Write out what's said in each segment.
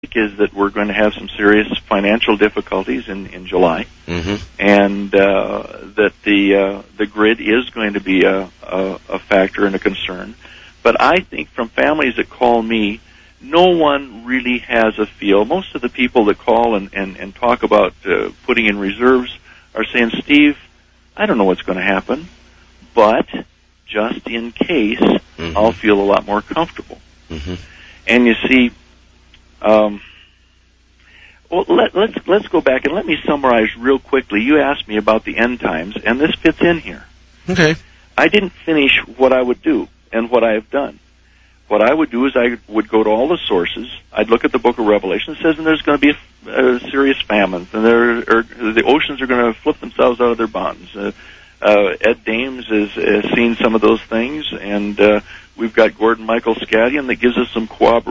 is that we're going to have some serious financial difficulties in July, and that the grid is going to be a factor and a concern. But I think from families that call me, no one really has a feel. Most of the people that call and talk about putting in reserves are saying, Steve, I don't know what's going to happen, but just in case, I'll feel a lot more comfortable. And you see, well, let's go back and let me summarize real quickly. You asked me about the end times, and this fits in here. Okay. I didn't finish what I would do and what I have done. What I would do is I would go to all the sources. I'd look at the book of Revelation. It says and there's going to be a serious famine, and the oceans are going to flip themselves out of their bonds. Ed Dames has seen some of those things, and we've got Gordon Michael Scallion that gives us some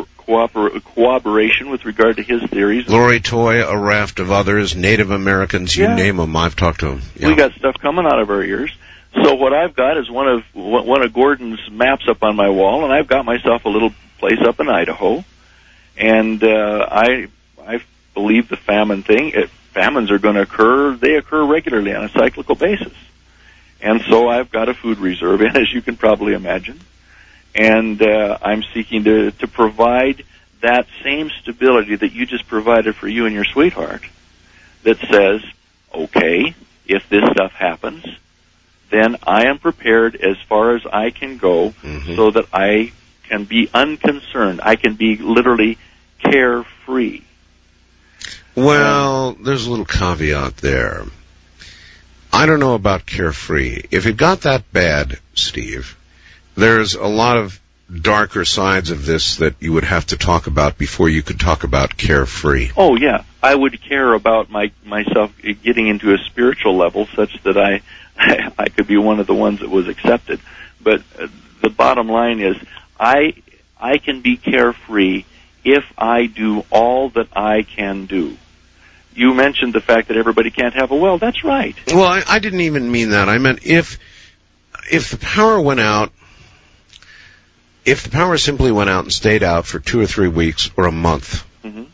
cooperation with regard to his theories. Lori Toy, a raft of others, Native Americans, you name them. I've talked to them. Yeah. We got stuff coming out of our ears. So what I've got is one of Gordon's maps up on my wall, and I've got myself a little place up in Idaho, and I believe the famine thing. Famines are going to occur. They occur regularly on a cyclical basis, and so I've got a food reserve, and as you can probably imagine, and I'm seeking to provide that same stability that you just provided for you and your sweetheart. That says, okay, if this stuff happens, then I am prepared as far as I can go so that I can be unconcerned. I can be literally carefree. Well, there's a little caveat there. I don't know about carefree. If it got that bad, Steve, there's a lot of darker sides of this that you would have to talk about before you could talk about carefree. Oh, yeah. I would care about myself getting into a spiritual level such that I could be one of the ones that was accepted. But the bottom line is I can be carefree if I do all that I can do. You mentioned the fact that everybody can't have a well. That's right. Well, I didn't even mean that. I meant if the power went out, if the power simply went out and stayed out for 2 or 3 weeks or a month,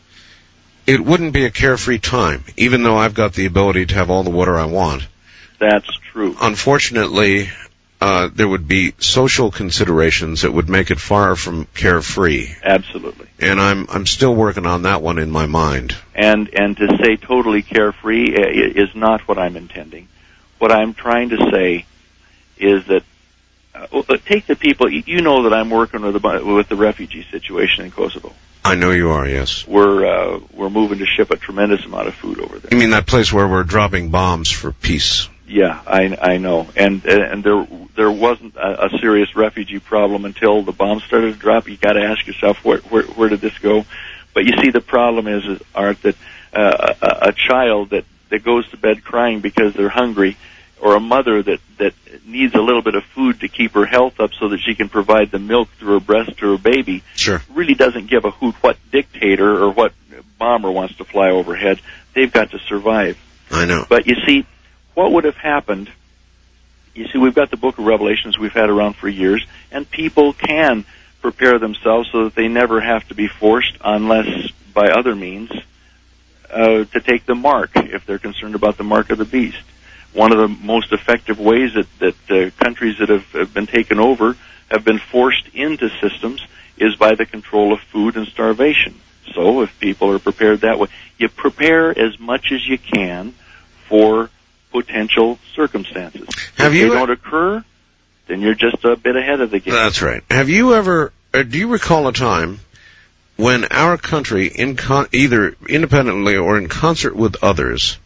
it wouldn't be a carefree time, even though I've got the ability to have all the water I want. That's true. Unfortunately, there would be social considerations that would make it far from carefree. Absolutely. And I'm still working on that one in my mind. And to say totally carefree is not what I'm intending. What I'm trying to say is that take the people. You know that I'm working with the refugee situation in Kosovo. I know you are, yes. We're moving to ship a tremendous amount of food over there. You mean that place where we're dropping bombs for peace? Yeah, I know. And there wasn't a serious refugee problem until the bombs started to drop. You got to ask yourself where did this go? But you see, the problem is Art, that a child that goes to bed crying because they're hungry, or a mother that needs a little bit of food to keep her health up so that she can provide the milk through her breast to her baby, really doesn't give a hoot what dictator or what bomber wants to fly overhead. They've got to survive. I know. But you see, what would have happened, you see, we've got the book of Revelations we've had around for years, and people can prepare themselves so that they never have to be forced, unless by other means, to take the mark, if they're concerned about the mark of the beast. One of the most effective ways that countries that have been taken over have been forced into systems is by the control of food and starvation. So if people are prepared that way, you prepare as much as you can for potential circumstances. If they don't occur, then you're just a bit ahead of the game. That's right. Have you ever, do you recall a time when our country, either independently or in concert with others,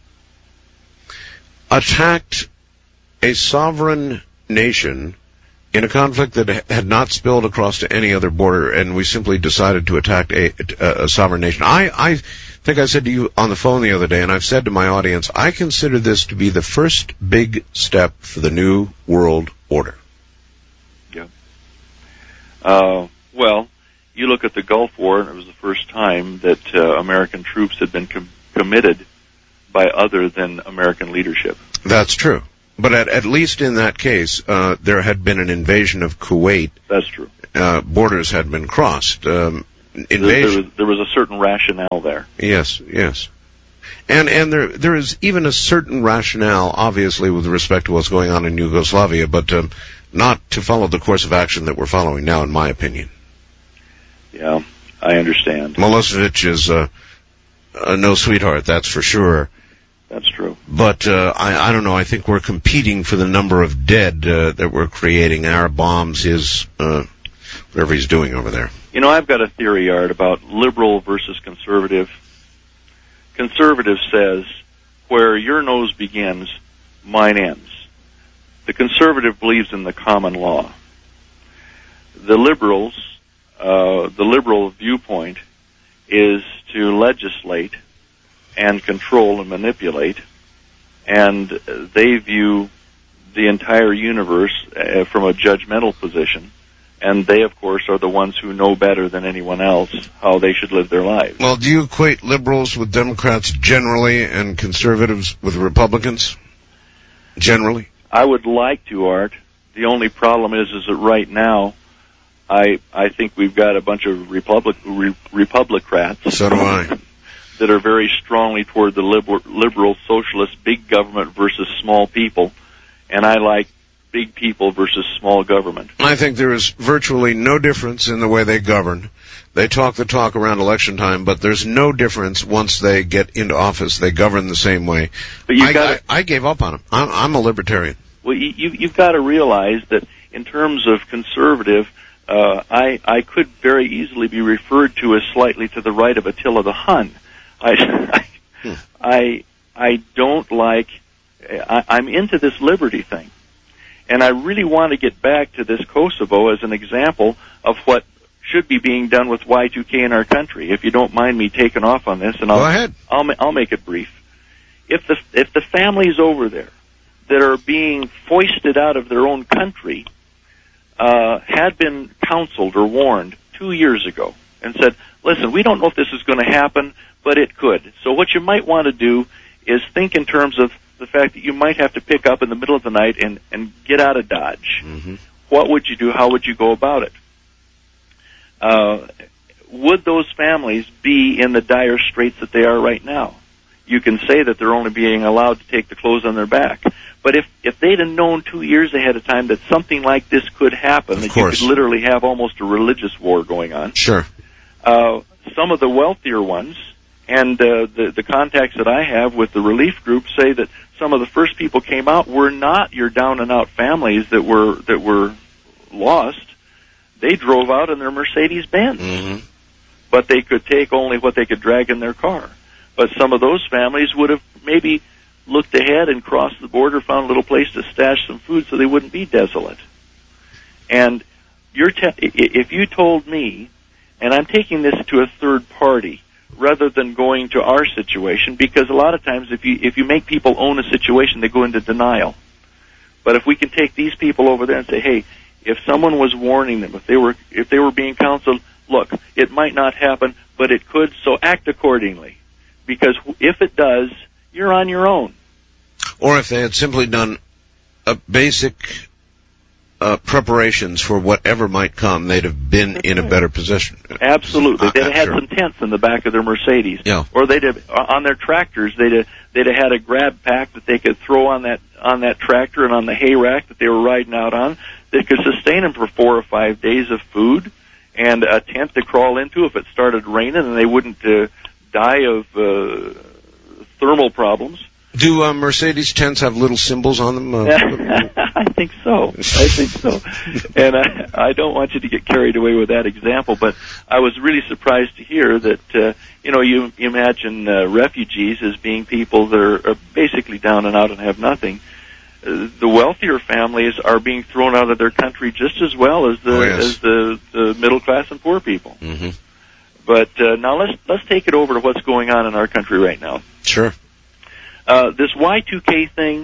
attacked a sovereign nation in a conflict that had not spilled across to any other border, and we simply decided to attack a sovereign nation? I think I said to you on the phone the other day, and I've said to my audience, I consider this to be the first big step for the new world order. Yeah. Well, you look at the Gulf War, and it was the first time that American troops had been committed by other than American leadership. That's true. But at least in that case, there had been an invasion of Kuwait. That's true. Borders had been crossed. invasion. There was a certain rationale there. Yes. And there is even a certain rationale, obviously, with respect to what's going on in Yugoslavia, but not to follow the course of action that we're following now, in my opinion. Yeah, I understand. Milosevic is no sweetheart, that's for sure. That's true. But I don't know. I think we're competing for the number of dead that we're creating. Our bombs, his whatever he's doing over there. You know, I've got a theory, Art, about liberal versus conservative. Conservative says, where your nose begins, mine ends. The conservative believes in the common law. The liberal viewpoint is to legislate and control and manipulate, and they view the entire universe from a judgmental position, and they, of course, are the ones who know better than anyone else how they should live their lives. Well, do you equate liberals with Democrats generally and conservatives with Republicans generally? I would like to, Art. The only problem is that right now, I think we've got a bunch of Republicrats. So do I. That are very strongly toward the liberal socialist big government versus small people, and I like big people versus small government. I think there is virtually no difference in the way they govern. They talk the talk around election time, but there's no difference once they get into office. They govern the same way. But I gave up on them. I'm a libertarian. Well, you've got to realize that in terms of conservative, I could very easily be referred to as slightly to the right of Attila the Hun. I don't like. I'm into this liberty thing, and I really want to get back to this Kosovo as an example of what should be being done with Y2K in our country. If you don't mind me taking off on this, and Go ahead. I'll make it brief. If the families over there that are being foisted out of their own country had been counseled or warned 2 years ago and said, listen, we don't know if this is going to happen, but it could. So what you might want to do is think in terms of the fact that you might have to pick up in the middle of the night and get out of Dodge. Mm-hmm. What would you do? How would you go about it? Would those families be in the dire straits that they are right now? You can say that they're only being allowed to take the clothes on their back. But if they'd have known 2 years ahead of time that something like this could happen, that you could literally have almost a religious war going on. Sure. Some of the wealthier ones, and the contacts that I have with the relief group say that some of the first people came out were not your down-and-out families that were lost. They drove out in their Mercedes-Benz. Mm-hmm. But they could take only what they could drag in their car. But some of those families would have maybe looked ahead and crossed the border, found a little place to stash some food so they wouldn't be desolate. And if you told me, and I'm taking this to a third party rather than going to our situation, because a lot of times if you make people own a situation, they go into denial. But if we can take these people over there and say, hey, if someone was warning them, if they were being counseled, look, it might not happen, but it could, so act accordingly. Because if it does, you're on your own. Or if they had simply done a basic preparations for whatever might come, they'd have been in a better position. Absolutely. They'd have had some tents in the back of their Mercedes. Yeah. Or they'd have, on their tractors, they'd have had a grab pack that they could throw on that tractor and on the hay rack that they were riding out on that could sustain them for 4 or 5 days of food and a tent to crawl into if it started raining, and they wouldn't die of thermal problems. Do Mercedes tents have little symbols on them? I think so. And I don't want you to get carried away with that example, but I was really surprised to hear that, you imagine refugees as being people that are basically down and out and have nothing. The wealthier families are being thrown out of their country just as well as the middle class and poor people. Mm-hmm. But now let's take it over to what's going on in our country right now. Sure. This Y2K thing,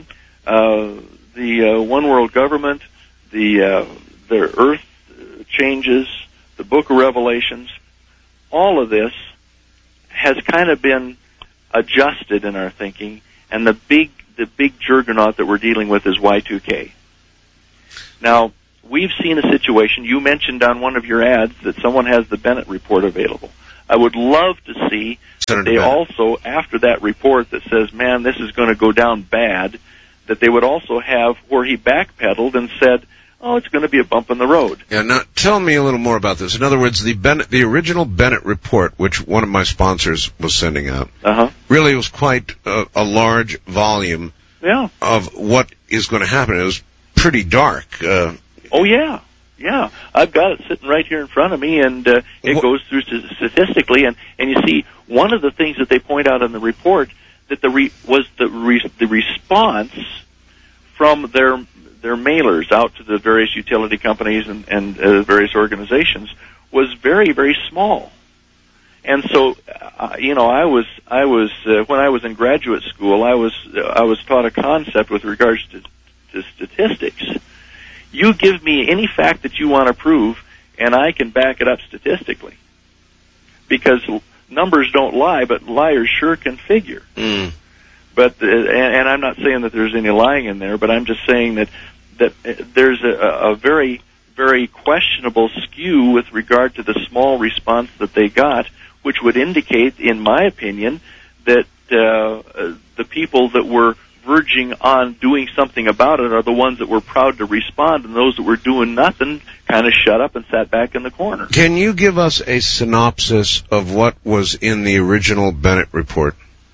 the one world government, the earth changes, the book of Revelations, all of this has kind of been adjusted in our thinking, and the big juggernaut that we're dealing with is Y2K. Now, we've seen a situation, you mentioned on one of your ads that someone has the Bennett report available. I would love to see that they also, after that report that says, man, this is going to go down bad, that they would also have where he backpedaled and said, oh, it's going to be a bump in the road. Yeah, now tell me a little more about this. In other words, the original Bennett report, which one of my sponsors was sending out, really was quite a large volume of what is going to happen. It was pretty dark. Oh, yeah. Yeah, I've got it sitting right here in front of me, and it goes through statistically. And you see, one of the things that they point out in the report that the response from their mailers out to the various utility companies and various organizations was very, very small. And so, I was when I was in graduate school, I was taught a concept with regards to statistics. You give me any fact that you want to prove, and I can back it up statistically. Because numbers don't lie, but liars sure can figure. But and I'm not saying that there's any lying in there, but I'm just saying that there's a very, very questionable skew with regard to the small response that they got, which would indicate, in my opinion, that the people that were verging on doing something about it are the ones that were proud to respond, and those that were doing nothing kind of shut up and sat back in the corner. Can you give us a synopsis of what was in the original Bennett report?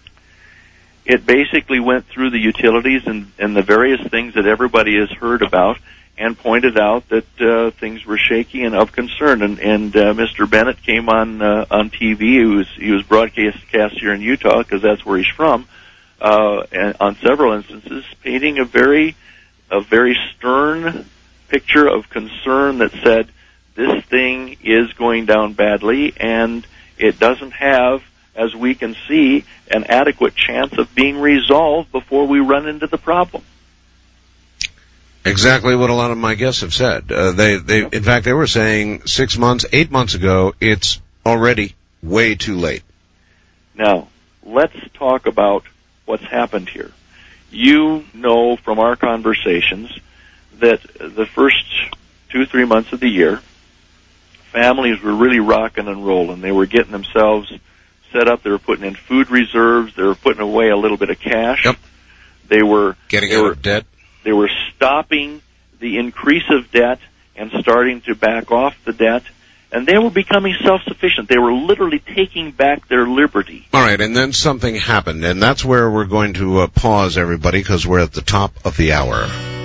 It basically went through the utilities and the various things that everybody has heard about and pointed out that things were shaky and of concern. And Mr. Bennett came on TV. He was broadcast here in Utah because that's where he's from. And on several instances, painting a very stern picture of concern that said this thing is going down badly, and it doesn't have, as we can see, an adequate chance of being resolved before we run into the problem. Exactly what a lot of my guests have said. In fact, they were saying 6 months, 8 months ago, it's already way too late. Now, let's talk about what's happened here. You know from our conversations that the first 2-3 months of the year, families were really rocking and rolling. They were getting themselves set up. They were putting in food reserves. They were putting away a little bit of cash. Yep. They were getting out of debt. They were stopping the increase of debt and starting to back off the debt. And they were becoming self-sufficient. They were literally taking back their liberty. All right, and then something happened, and that's where we're going to pause, everybody, because we're at the top of the hour.